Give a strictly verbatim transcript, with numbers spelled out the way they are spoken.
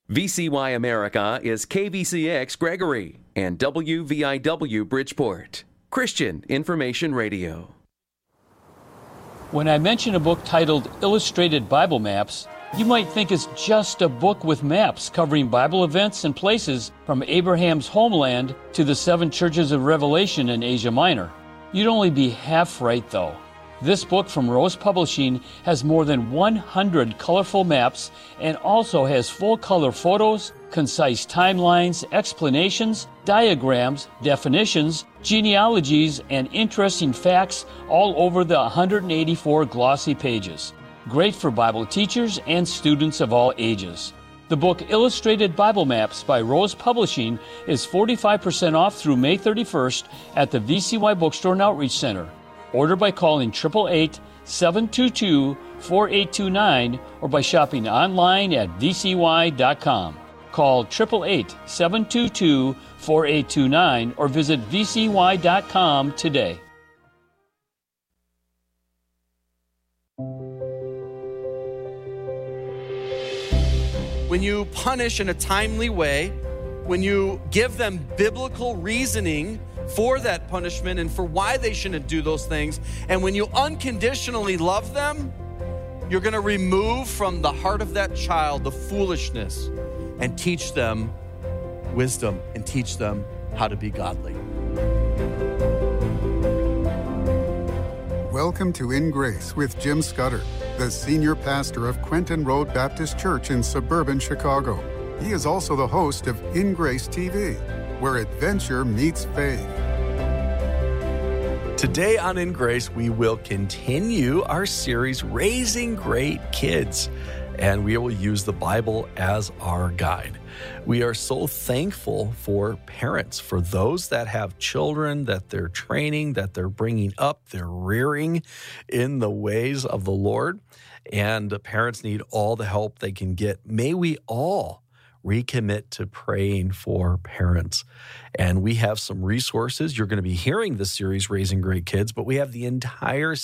V C Y America is K V C X Gregory and W V I W Bridgeport. Christian Information Radio. When I mention a book titled Illustrated Bible Maps, you might think it's just a book with maps covering Bible events and places from Abraham's homeland to the seven churches of Revelation in Asia Minor. You'd only be half right, though. This book from Rose Publishing has more than one hundred colorful maps and also has full-color photos, concise timelines, explanations, diagrams, definitions, genealogies, and interesting facts all over the one hundred eighty-four glossy pages. Great for Bible teachers and students of all ages. The book Illustrated Bible Maps by Rose Publishing is forty-five percent off through May thirty-first at the V C Y Bookstore and Outreach Center. Order by calling eight eight eight, seven two two, four eight two nine or by shopping online at v c y dot com. Call eight eight eight, seven two two, four eight two nine or visit v c y dot com today. When you punish in a timely way, when you give them biblical reasoning for that punishment and for why they shouldn't do those things, and when you unconditionally love them, you're going to remove from the heart of that child the foolishness and teach them wisdom and teach them how to be godly. Welcome to In Grace with Jim Scudder, the senior pastor of Quentin Road Baptist Church in suburban Chicago. He is also the host of In Grace T V, where adventure meets faith. Today on In Grace, we will continue our series, Raising Great Kids, and we will use the Bible as our guide. We are so thankful for parents, for those that have children that they're training, that they're bringing up, they're rearing in the ways of the Lord, and the parents need all the help they can get. May we all recommit to praying for parents. And we have some resources. You're going to be hearing this series, Raising Great Kids, but we have the entire